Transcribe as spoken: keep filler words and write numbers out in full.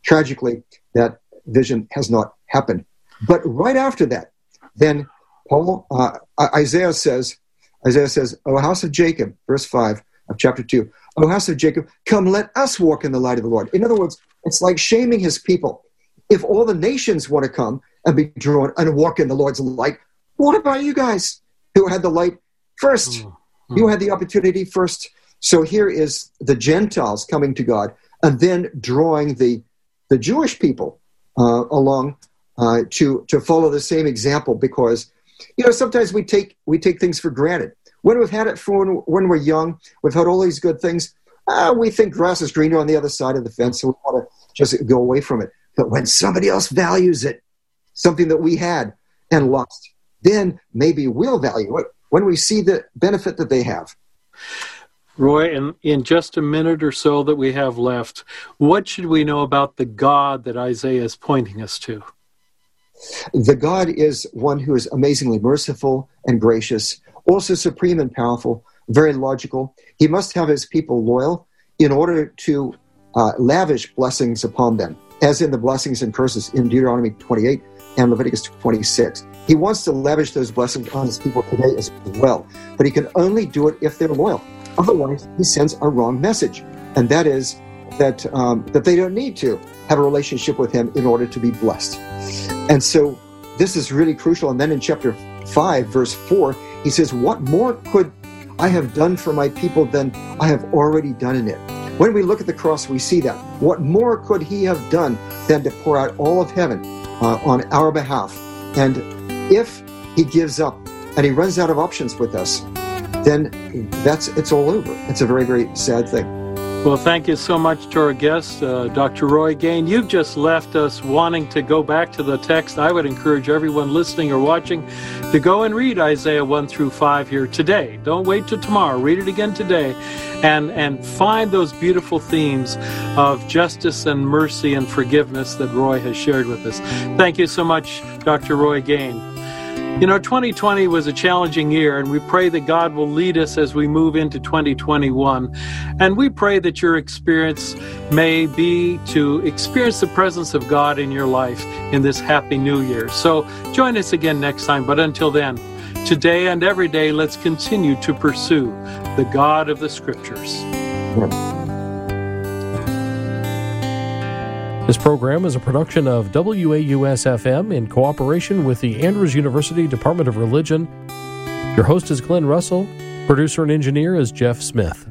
tragically, that vision has not happened. But right after that, then Paul, uh, Isaiah says, Isaiah says, O house of Jacob, verse five of chapter two, O house of Jacob, come, let us walk in the light of the Lord. In other words, it's like shaming his people. If all the nations want to come and be drawn and walk in the Lord's light, what about you guys who had the light first? Mm-hmm. You had the opportunity first. So here is the Gentiles coming to God and then drawing the, the Jewish people uh, along uh, to, to follow the same example, because, you know, sometimes we take we take things for granted. When we've had it for when, when we're young, we've had all these good things, uh, we think grass is greener on the other side of the fence, so we want to just go away from it. But when somebody else values it, something that we had and lost, then maybe we'll value it when we see the benefit that they have. Roy, in, in just a minute or so that we have left, what should we know about the God that Isaiah is pointing us to? The God is one who is amazingly merciful and gracious, also supreme and powerful, very logical. He must have his people loyal in order to uh, lavish blessings upon them, as in the blessings and curses in Deuteronomy twenty-eight and Leviticus twenty-six. He wants to lavish those blessings on his people today as well, but he can only do it if they're loyal. Otherwise, he sends a wrong message, and that is that um, that they don't need to have a relationship with him in order to be blessed. And so this is really crucial. And then in chapter five, verse four, he says, what more could I have done for my people than I have already done in it? When we look at the cross, we see that. What more could he have done than to pour out all of heaven uh, on our behalf? And if he gives up and he runs out of options with us, then that's it's all over. It's a very, very sad thing. Well, thank you so much to our guest, uh, Doctor Roy Gane. You've just left us wanting to go back to the text. I would encourage everyone listening or watching to go and read Isaiah one through five here today. Don't wait till tomorrow. Read it again today and, and find those beautiful themes of justice and mercy and forgiveness that Roy has shared with us. Thank you so much, Doctor Roy Gane. You know, twenty twenty was a challenging year, and we pray that God will lead us as we move into twenty twenty-one. And we pray that your experience may be to experience the presence of God in your life in this happy new year. So join us again next time. But until then, today and every day, let's continue to pursue the God of the Scriptures. This program is a production of W A U S F M in cooperation with the Andrews University Department of Religion. Your host is Glenn Russell. Producer and engineer is Jeff Smith.